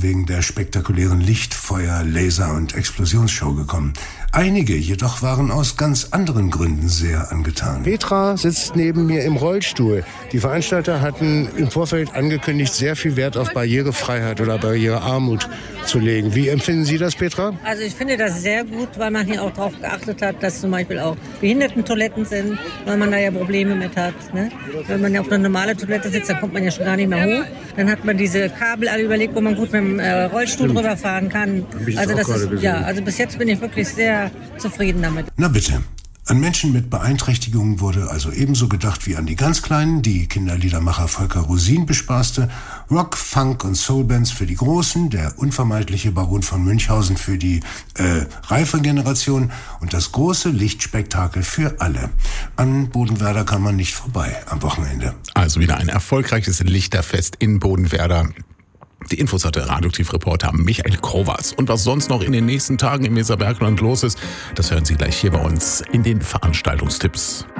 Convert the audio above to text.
waren wegen der spektakulären Lichtfeuer-, Laser- und Explosionsshow gekommen. Einige jedoch waren aus ganz anderen Gründen sehr angetan. Petra sitzt neben mir im Rollstuhl. Die Veranstalter hatten im Vorfeld angekündigt, sehr viel Wert auf Barrierefreiheit oder Barrierearmut zu legen. Wie empfinden Sie das, Petra? Also ich finde das sehr gut, weil man hier auch darauf geachtet hat, dass zum Beispiel auch Behindertentoiletten sind, weil man da ja Probleme mit hat. Ne? Wenn man ja auf eine normale Toilette sitzt, dann kommt man ja schon gar nicht mehr hoch. Dann hat man diese Kabel alle überlegt, wo man gut mit dem Rollstuhl rüberfahren kann. Also das ist, ja, also bis jetzt bin ich wirklich sehr zufrieden damit. Na bitte. An Menschen mit Beeinträchtigungen wurde also ebenso gedacht wie an die ganz Kleinen, die Kinderliedermacher Volker Rosin bespaßte, Rock, Funk und Soulbands für die Großen, der unvermeidliche Baron von Münchhausen für die reife Generation und das große Lichtspektakel für alle. An Bodenwerder kann man nicht vorbei am Wochenende. Also wieder ein erfolgreiches Lichterfest in Bodenwerder. Die Infos hatte Radioaktiv-Reporter Michael Krovas. Und was sonst noch in den nächsten Tagen im Weserbergland los ist, das hören Sie gleich hier bei uns in den Veranstaltungstipps.